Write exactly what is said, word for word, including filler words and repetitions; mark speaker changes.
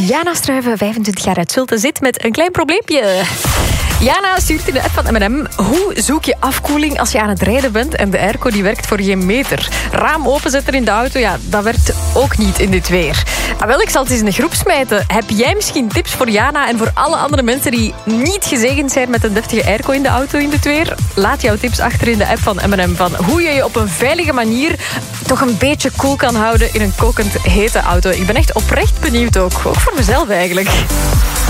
Speaker 1: Jana Struiven, vijfentwintig jaar uit Zulte, zit met een klein probleempje. Jana stuurt in de app van M en M. Hoe zoek je afkoeling als je aan het rijden bent en de airco die werkt voor geen meter? Raam openzetten in de auto, ja, dat werkt ook niet in dit weer. Maar wel, ik zal het eens in de groep smijten. Heb jij misschien tips voor Jana en voor alle andere mensen die niet gezegend zijn met een deftige airco in de auto in dit weer? Laat jouw tips achter in de app van M en M van hoe je je op een veilige manier toch een beetje koel kan houden in een kokend hete auto. Ik ben echt oprecht benieuwd ook. Ook voor mezelf eigenlijk.